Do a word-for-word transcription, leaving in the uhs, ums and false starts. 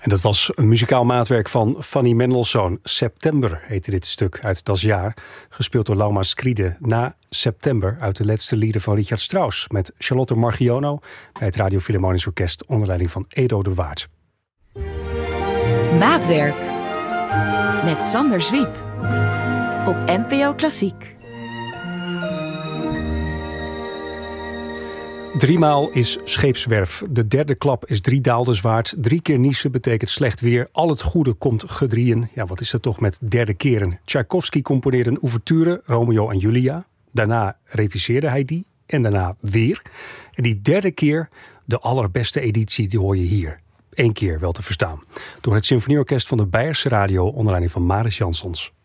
En dat was een muzikaal maatwerk van Fanny Mendelssohn. September heette dit stuk uit Das Jaar. Gespeeld door Lauma Skride na September uit de laatste lieder van Richard Strauss. Met Charlotte Marchionno bij het Radio Philharmonisch Orkest onder leiding van Edo de Waard. Maatwerk met Sander Zwiep op N P O Klassiek. Driemaal is scheepswerf. De derde klap is drie daalders waard. Drie keer niezen betekent slecht weer. Al het goede komt gedrieën. Ja, wat is dat toch met derde keren? Tchaikovsky componeerde een ouverture, Romeo en Julia. Daarna reviseerde hij die. En daarna weer. En die derde keer, de allerbeste editie, die hoor je hier. Eén keer wel te verstaan. Door het Symfonieorkest van de Beierse Radio onder leiding van Maris Jansons.